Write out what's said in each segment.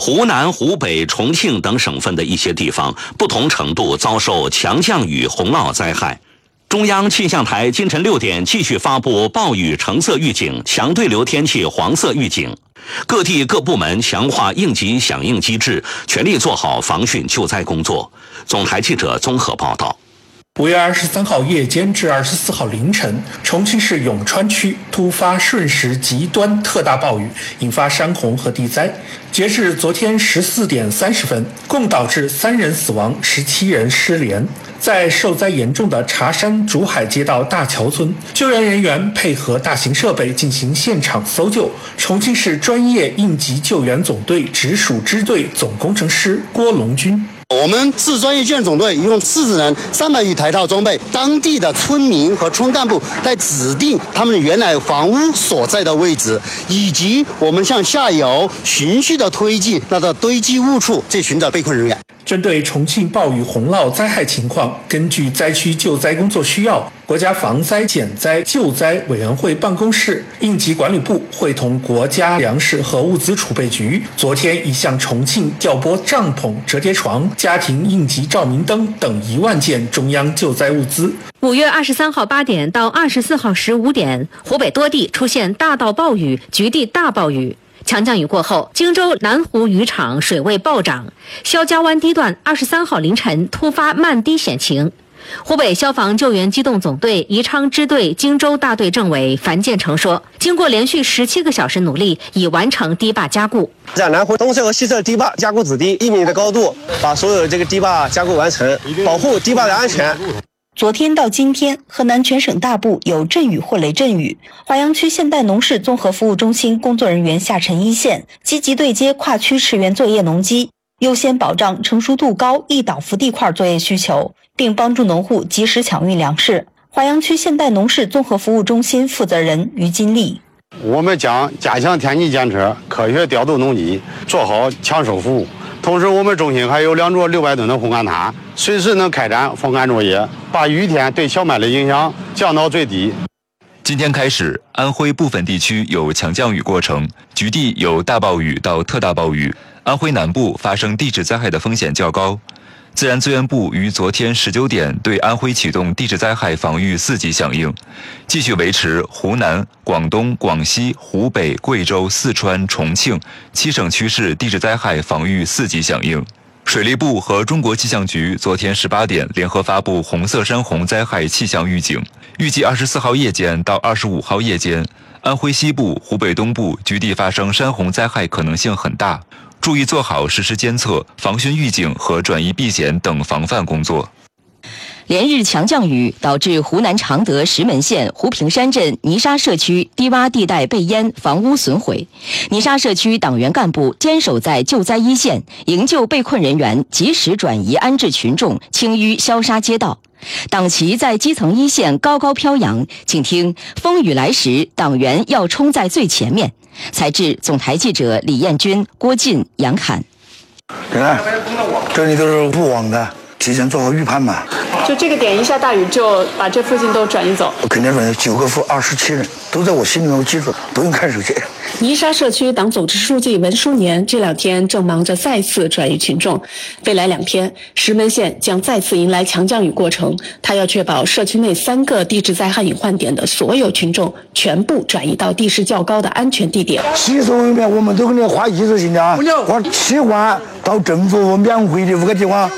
湖南、湖北、重庆等省份的一些地方不同程度遭受强降雨洪涝灾害。中央气象台今晨6点继续发布暴雨橙色预警、强对流天气黄色预警。各地各部门强化应急响应机制，全力做好防汛救灾工作。总台记者综合报道。 5月23号夜间至24号凌晨，重庆市永川区突发瞬时极端特大暴雨，引发山洪和地灾。截至昨天14点30分，共导致3人死亡，17人失联。在受灾严重的茶山竹海街道大桥村，救援人员配合大型设备进行现场搜救。重庆市专业应急救援总队直属支队总工程师郭龙军。 我们市专业救援总队一共40人，300余台套装备，当地的村民和村干部在指定他们原来房屋所在的位置，以及我们向下游循序的推进那个堆积物处去寻找被困人员。 针对重庆暴雨洪涝灾害情况，根据灾区救灾工作需要，国家防灾减灾救灾委员会办公室、应急管理部会同国家粮食和物资储备局，昨天已向重庆调拨帐篷、折叠床、家庭应急照明灯等1万件中央救灾物资。 5月23号8点到24号15点，湖北多地出现大到暴雨、局地大暴雨。强降雨过后，荆州南湖渔场水位暴涨，肖家湾堤段23号凌晨突发漫堤险情。湖北消防救援机动总队宜昌支队荆州大队政委樊建成说，经过连续17个小时努力，已完成堤坝加固。 在南湖东侧和西侧堤坝加固止堤1米的高度，把所有的这个堤坝加固完成，保护堤坝的安全。 昨天到今天，河南全省大部有阵雨或雷阵雨。华阳区现代农事综合服务中心工作人员下沉一线，积极对接跨区驰援作业农机，优先保障成熟度高易倒伏地块作业需求，并帮助农户及时抢运粮食。华阳区现代农事综合服务中心负责人于金丽： 我们将加强天气监测，科学调度农机，做好抢收服务。同时，我们中心还有2座600吨的烘干塔，随时能开展风干作业，把雨天对小麦的影响降到最低。 今天开始，安徽部分地区有强降雨过程，局地有大暴雨到特大暴雨。安徽南部发生地质灾害的风险较高。自然资源部于昨天19点对安徽启动地质灾害防御4级响应，继续维持湖南、广东、广西、湖北、贵州、四川、重庆7省区市地质灾害防御4级响应。水利部和中国气象局昨天18点联合发布红色山洪灾害气象预警，预计24号夜间到25号夜间，安徽西部、湖北东部局地发生山洪灾害可能性很大。注意做好实时监测、防汛预警和转移避险等防范工作。 连日强降雨导致湖南常德石门县湖平山镇泥沙社区低洼地带被淹，房屋损毁。泥沙社区党员干部坚守在救灾一线，营救被困人员，及时转移安置群众，清淤消杀街道。党旗在基层一线高高飘扬，请听风雨来时，党员要冲在最前面。采制总台记者李彦军、郭进、杨侃。 这里都是不网的，提前做好预判嘛。 就这个点一下大雨就把这附近都转移走。 我肯定转移9个负27人，都在我心里面，我记住，不用看手机。 泥沙社区党组织书记文书年这2天正忙着再次转移群众。未来2天，石门县将再次迎来强降雨过程，他要确保社区内3个地质灾害隐患点的所有群众全部转移到地势较高的安全地点。 洗手面我们都给你花1次性的，花7万到政府免费的5个地方。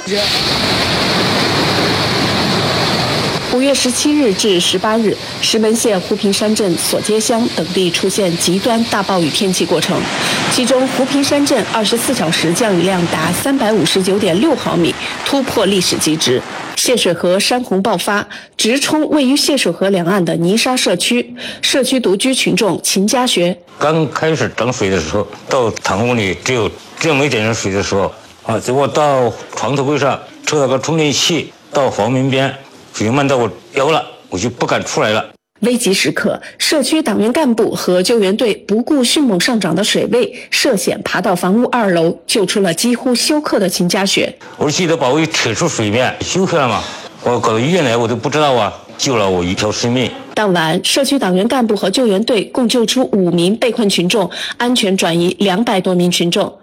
5月17日至18日，石门县湖平山镇索街乡等地出现极端大暴雨天气过程，其中湖平山镇24小时降雨量达359.6毫米，突破历史极值。泄水河山洪爆发，直冲位于泄水河两岸的泥沙社区，社区独居群众秦家学。 刚开始涨水的时候，到堂屋里只有这么一点水的时候，结果到床头柜上抽了个充电器，到房门边。水漫到我腰了，我就不敢出来了。 危急时刻，社区党员干部和救援队不顾迅猛上涨的水位，涉险爬到房屋2楼，救出了几乎休克的秦家雪。 我记得把我扯出水面，休克了嘛，我搞到医院来，我都不知道啊，救了我一条生命。 当晚，社区党员干部和救援队共救出5名被困群众，安全转移200多名群众。